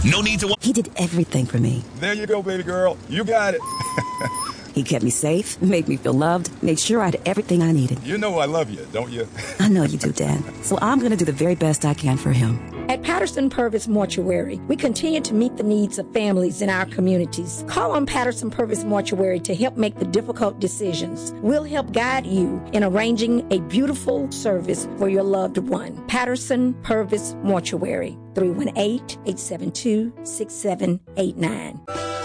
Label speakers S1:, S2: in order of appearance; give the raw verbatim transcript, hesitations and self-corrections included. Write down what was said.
S1: No need to...
S2: He did everything for me.
S3: There you go, baby girl. You got it.
S2: He kept me safe, made me feel loved, made sure I had everything I needed.
S3: You know I love you, don't you?
S2: I know you do, Dad. So I'm going to do the very best I can for him.
S4: At Patterson Purvis Mortuary, we continue to meet the needs of families in our communities. Call on Patterson Purvis Mortuary to help make the difficult decisions. We'll help guide you in arranging a beautiful service for your loved one. Patterson Purvis Mortuary, three one eight, eight seven two, six seven eight nine.